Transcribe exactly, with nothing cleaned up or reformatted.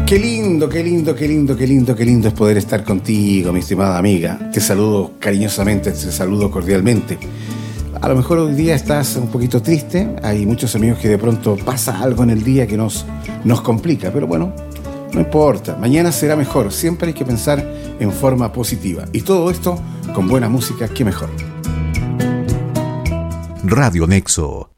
Qué lindo, qué lindo, qué lindo, qué lindo, qué lindo es poder estar contigo, mi estimada amiga. Te saludo cariñosamente, te saludo cordialmente. A lo mejor hoy día estás un poquito triste, hay muchos amigos que de pronto pasa algo en el día que nos, nos complica, pero bueno, no importa, mañana será mejor, siempre hay que pensar en forma positiva. Y todo esto con buena música, qué mejor. Radio Nexo.